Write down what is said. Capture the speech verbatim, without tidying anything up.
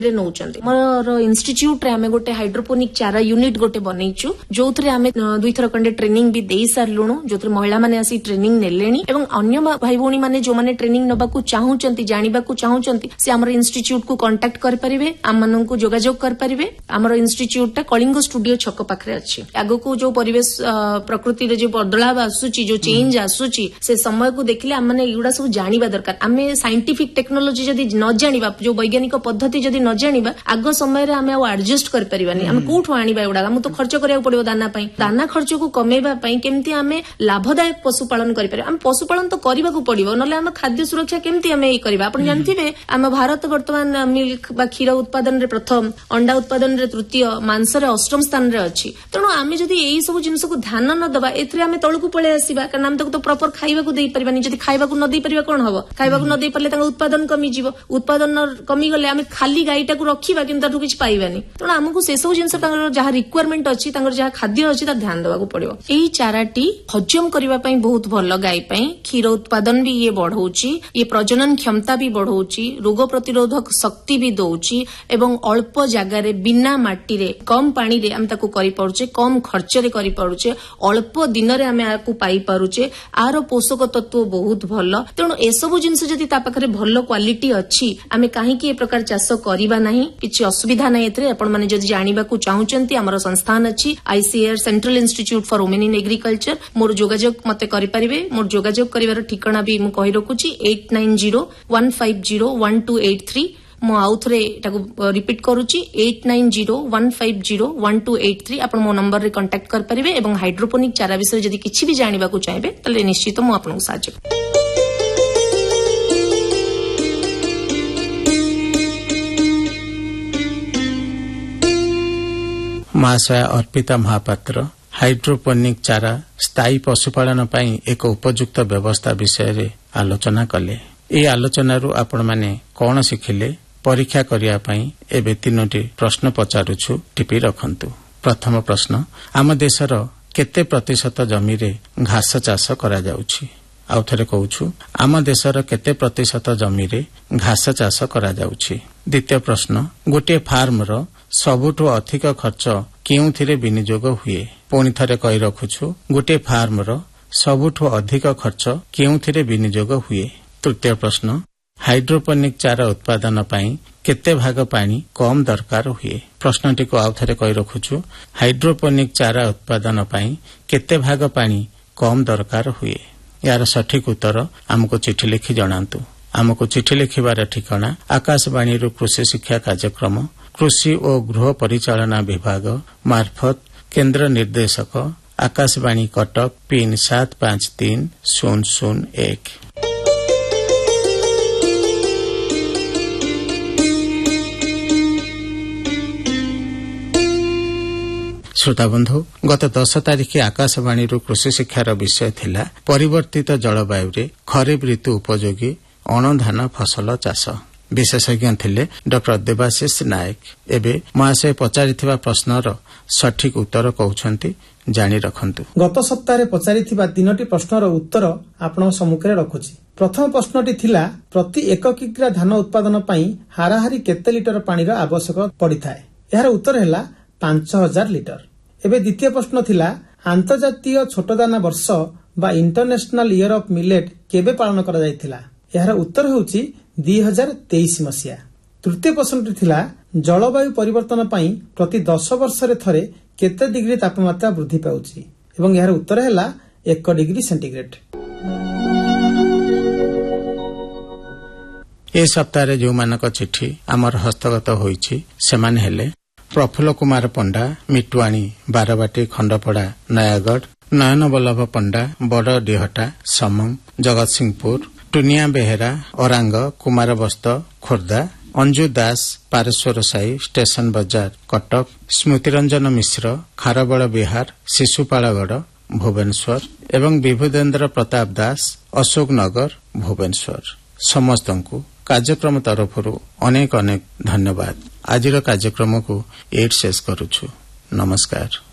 नौचंती मोर institute रे आमे गोटे हाइड्रोपोनिक चारा यूनिट गोटे बनैछु जोथरे आमे दुई थर खंडे ट्रेनिंग भी देई सारलुणु जोथरे महिला माने आसी ट्रेनिंग नेलेनी एवं अन्य भाई भौणी माने जो माने ट्रेनिंग नबाकू चाहूचंती जानिबाकू चाहूचंती से हमर इंस्टीट्यूट को कांटेक्ट कर परिबे आमन को जोगाजोग कर परिबे। हमर इंस्टीट्यूट टा कलिंग स्टूडियो छक पाखरे अछि। आगो को जो परिवेश प्रकृति रे जो बदलाव आसुची जो चेंज आसुची से समय को देखले आमने एगुडा सब जानिबा दरकार। आमे साइंटिफिक टेक्नोलॉजी जदी न जानिबा जो वैज्ञानिक पद्धति जदी न जानिबा आग समय रे आमे एडजस्ट कर परिबानी। आमे कोठो आनिबा एगुडा हम तो खर्च करिया पड़िबो दाना पई दाना खर्च को कमेबा पई केमती आमे लाभदायक पशुपालन करि परिबा। हम पशुपालन तो करिबा को पड़िबो नले हम खाद्य सुरक्षा केमती आमे ए करिबा। आपण जानथिबे आम भारत वर्तमान मिल्क बा क्षीर उत्पादन रे प्रथम अंडा उत्पादन रे तृतीय मांस रे अष्टम स्थान रे अछि। तेणु आमे जदी एई सब जिंस को ध्यान न दबा एथरे आमे तळकु पळे आसीबा कारण हम तो प्रॉपर खाइबा को देई परिबानी। जदी खाइबा को न देई परिबा कोन हबो खाइबा को न देई परले तांग उत्पादन कमी जीवो उत्पादन कमी गले आमे खाली गाईटा को रखिबा किंतु ताठु किछ पाइबानी। तेणु हमकु से सब जिंस तांगर जहा रिक्वायरमेंट अछि तांगर जहा खाद्य अछि ता ध्यान देबा को पड़िबो। एई चाराटी हजम करिबा पई बहुत भलो गाई पई क्षीर उत्पादन भी ये बढ़ौची ये प्रजनन क्षमता भी बढ़ौची रोग प्रतिरोधक शक्ति भी दउची एवं अल्प जगह रे बिना माटी रे कम पानी रे हम ताको करि पड़ुचे कम खर्च रे करि पड़ुचे अल्प दिन रे हम आकु पाई पारुचे आर पोषक तत्व बहुत भलो। तेणु ए सब जिंस जदी ता पाखरे भलो क्वालिटी अछि आमे काहे कि ए प्रकार चाष करिबा नाही किछि असुविधा नाही। एतरे आपण माने जदी जानिबा को चाहुचंती हमर संस्थान अछि ICAR central institute for women in agriculture मोर जोगाजोग मते करि परिबे। मोर जोगाजोग करिवार ठिकाना भी मु कहि रखुची eight nine zero one five zero one two eight three. मु आउ थरे एटाको रिपीट करूची eight nine zero one five zero one two eight three. आपण मो नंबर रे कांटेक्ट कर परिबे एवं हाइड्रोपोनिक चारा विषय जदी किछि भी जानिबा को चाहेबे तले निश्चित मु आपन साहाय्य महाशया अर्पिता महापात्र हाइड्रोपोनिक चारा स्थायी पशुपालन पई एक उपयुक्त व्यवस्था विषय रे आलोचना कले। ए आलोचना रु आपण माने कोन सिखिले परीक्षा करिया पई एबे तीनोटी प्रश्न पचारुछु टिपी रखंतु। प्रथम प्रश्न आम देशर केते प्रतिशत जमी रे घास चाष करा जाउछि। आउ थरे कहूछु आम देशर केते प्रतिशत जमी रे घास चाष करा जाउछि। द्वितीय प्रश्न गोटे फार्म रो सबुठु अधिक खर्च केउथिरे विनियोग हुए। पुणी थरे कहि रखुछु गोटे फार्म रो सबुठु अधिक खर्च केउथिरे विनियोग हुए। तृतीय प्रश्न हाइड्रोपोनिक चारा उत्पादन पई केते भाग पानी कम दरकार हुए। प्रश्नटी को आउ थरे कहि रखुछु हाइड्रोपोनिक चारा उत्पादन पई केते भाग पानी कम दरकार हुए। यार सठिक उत्तर हमको चिठी लिखि जणांतु। हमको चिठी लिखिबार ठिकाना आकाशवाणी रु कृषि शिक्षा कार्यक्रम कृषि और गृह परिचालना विभाग मार्फत केंद्र निर्देशक आकाशवाणी कटक पिन सात पांच तीन शून्य शून्य एक। श्रोता बंधु गत दस तारिख आकाशवाणी रु कृषि शिक्षार विषय थिला परिवर्तित जलवायु रे खरीफ ऋतु उपयोगी अणधान फसल चाष। विशेषज्ञ थिले डॉक्टर देवाशीष नायक। एबे महाशय पचारिथिबा प्रश्नर सठिक उत्तर कहउछंती जानि रखंतु। गत सप्ताह पचारिथिबा तीनोटी प्रश्नर उत्तर आपण सम्मुखरे रखुछि। प्रथम प्रश्नटी थिला प्रति एक किग्रा धान उत्पादन पई हाराहारी केते लिटर पानी रो आवश्यक पड़िथाय। एहार उत्तर हैला पांच हजार लिटर। एबे द्वितीय प्रश्न थिला अंतर्जातीय छोट दाना वर्ष बा इंटरनेशनल ईयर ऑफ मिलेट केबे पालन करा जायथिला। एहार उत्तर हेउछि दुई हजार तेईस मसिया। तृतीय प्रश्नटी थिला जलवायु परिवर्तन पई प्रति दस वर्ष रे थरे केते डिग्री तापमात्रा वृद्धि पाउछि एवं एहार उत्तर हैला एक डिग्री सेंटीग्रेड। ए सप्ताह रे जो मानक चिठी हमर हस्तगत होईछि सेमाने हेले प्रफुल्ल कुमार पंडा मिटुआणी बारबाटी खंडपड़ा नयागढ़ नयन बल्लभ पंडा बड़ डिहटा समंग जगत सिंहपुर टुनिया बेहेरा औरांग कुमार बस्त खोर्धा अंजु दास पारेश्वर साई स्टेशन बाजार कटक स्मृतिरंजन मिश्र खारबड़ बिहार शिशुपालगढ़ भुवनेश्वर एवं विभुदेन्द्र प्रताप दास अशोक नगर भुवनेश्वर समस्तंकु कार्यक्रम तरफरु अनेक अनेक धन्यवाद। आजिर कार्यक्रम को एट शेष करूछु। नमस्कार।